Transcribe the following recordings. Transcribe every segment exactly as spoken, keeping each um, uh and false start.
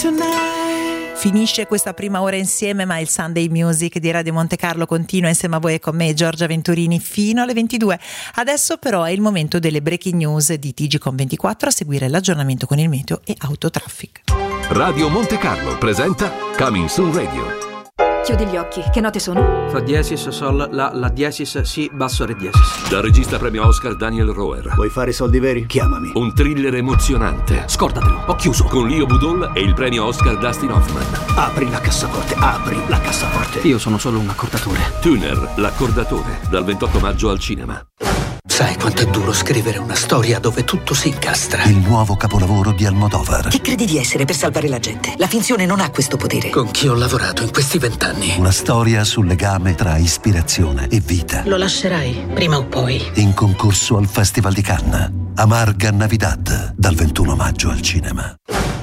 tonight. Finisce questa prima ora insieme, ma il Sunday Music di Radio Monte Carlo continua insieme a voi e con me, Giorgia Venturini, fino alle ventidue. Adesso però è il momento delle breaking news di T G Com ventiquattro, a seguire l'aggiornamento con il meteo e autotraffic. Radio Monte Carlo presenta Coming Soon Radio. Chiudi gli occhi, che note sono? Fa diesis, sol, la, la diesis, si, basso, re diesis. Dal regista premio Oscar Daniel Roer. Vuoi fare soldi veri? Chiamami. Un thriller emozionante. Scordatelo, ho chiuso. Con Leo Budol e il premio Oscar Dustin Hoffman. Apri la cassaforte, apri la cassaforte. Io sono solo un accordatore. Tuner, l'accordatore, dal ventotto maggio al cinema. Sai quanto è duro scrivere una storia dove tutto si incastra? Il nuovo capolavoro di Almodovar. Chi credi di essere per salvare la gente? La finzione non ha questo potere. Con chi ho lavorato in questi vent'anni? Una storia sul legame tra ispirazione e vita. Lo lascerai, prima o poi. In concorso al Festival di Cannes. Amarga Navidad, dal ventuno maggio al cinema.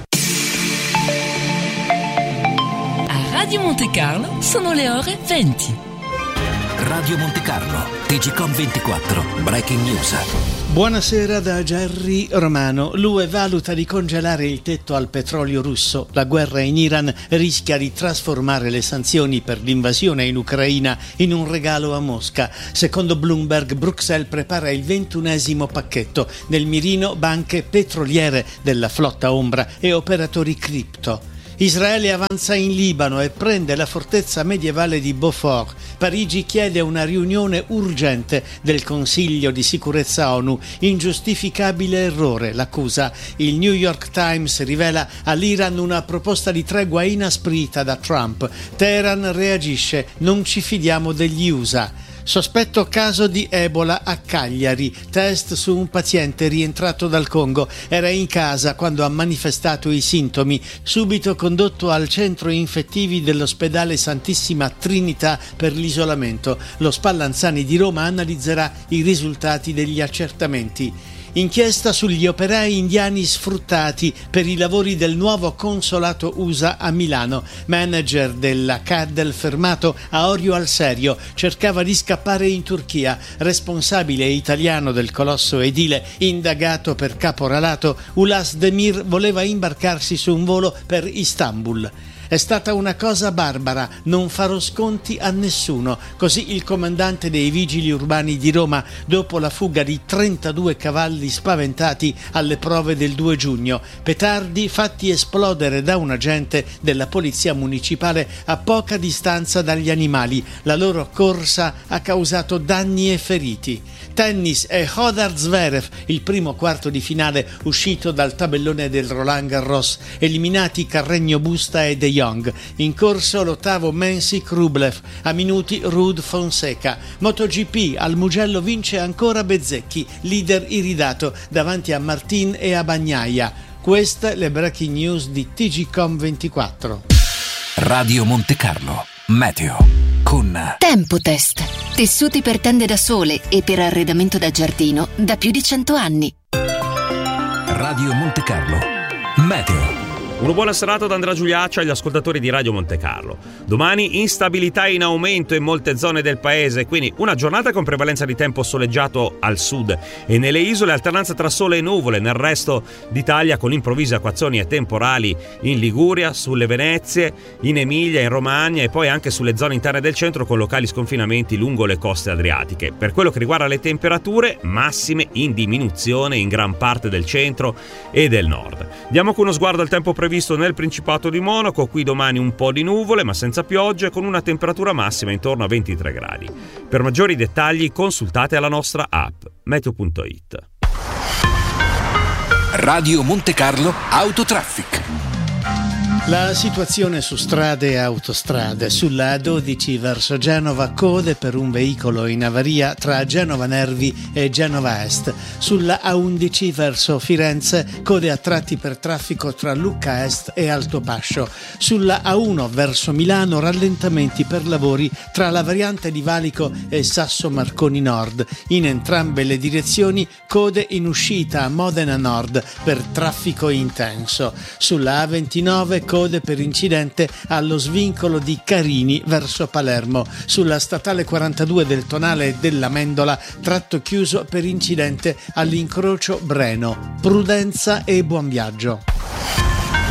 A Radio Monte Carlo sono le ore venti. Radio Monte Carlo, T G Com ventiquattro, Breaking News. Buonasera da Gerry Romano. L'U E valuta di congelare il tetto al petrolio russo. La guerra in Iran rischia di trasformare le sanzioni per l'invasione in Ucraina in un regalo a Mosca. Secondo Bloomberg, Bruxelles prepara il ventunesimo pacchetto, nel mirino banche petroliere della flotta ombra e operatori cripto. Israele avanza in Libano e prende la fortezza medievale di Beaufort. Parigi chiede una riunione urgente del Consiglio di sicurezza ONU. Ingiustificabile errore, l'accusa. Il New York Times rivela all'Iran una proposta di tregua inasprita da Trump. Teheran reagisce, non ci fidiamo degli U S A. Sospetto caso di Ebola a Cagliari. Test su un paziente rientrato dal Congo. Era in casa quando ha manifestato i sintomi. Subito condotto al centro infettivi dell'ospedale Santissima Trinità per l'isolamento. Lo Spallanzani di Roma analizzerà i risultati degli accertamenti. Inchiesta sugli operai indiani sfruttati per i lavori del nuovo consolato U S A a Milano. Manager della Cadel fermato a Orio al Serio, cercava di scappare in Turchia. Responsabile italiano del colosso edile, indagato per caporalato, Ulas Demir voleva imbarcarsi su un volo per Istanbul. È stata una cosa barbara, non farò sconti a nessuno. Così il comandante dei vigili urbani di Roma, dopo la fuga di trentadue cavalli spaventati alle prove del due giugno. Petardi fatti esplodere da un agente della polizia municipale a poca distanza dagli animali. La loro corsa ha causato danni e feriti. Tennis e Hodar Zverev, il primo quarto di finale uscito dal tabellone del Roland Garros, eliminati Carreño Busta e De Jong. In corso l'ottavo Mensik Rublev, a minuti Ruud Fonseca. MotoGP, al Mugello vince ancora Bezzecchi, leader iridato davanti a Martin e a Bagnaia. Queste le breaking news di T G Com ventiquattro. Radio Monte Carlo, meteo con Tempotest, tessuti per tende da sole e per arredamento da giardino da più di cento anni. Radio Monte Carlo, meteo. Una buona serata da Andrea Giuliaccia agli ascoltatori di Radio Monte Carlo. Domani instabilità in aumento in molte zone del paese, quindi una giornata con prevalenza di tempo soleggiato al sud e nelle isole, alternanza tra sole e nuvole nel resto d'Italia, con improvvise acquazzoni e temporali in Liguria, sulle Venezie, in Emilia, in Romagna e poi anche sulle zone interne del centro, con locali sconfinamenti lungo le coste adriatiche. Per quello che riguarda le temperature, massime in diminuzione in gran parte del centro e del nord. Diamo con uno sguardo al tempo previsto nel Principato di Monaco. Qui domani un po' di nuvole ma senza piogge, con una temperatura massima intorno a ventitré gradi. Per maggiori dettagli consultate la nostra app meteo punto it. Radio Monte Carlo Autotraffic. La situazione su strade e autostrade. Sulla A dodici verso Genova, code per un veicolo in avaria tra Genova Nervi e Genova Est. Sulla A undici verso Firenze, code a tratti per traffico tra Lucca Est e Altopascio. Sulla A uno verso Milano, rallentamenti per lavori tra la variante di Valico e Sasso Marconi Nord. In entrambe le direzioni, code in uscita a Modena Nord per traffico intenso. Sulla A ventinove, code per incidente allo svincolo di Carini verso Palermo. Sulla statale quarantadue del Tonale della Mendola, tratto chiuso per incidente all'incrocio Breno. Prudenza e buon viaggio.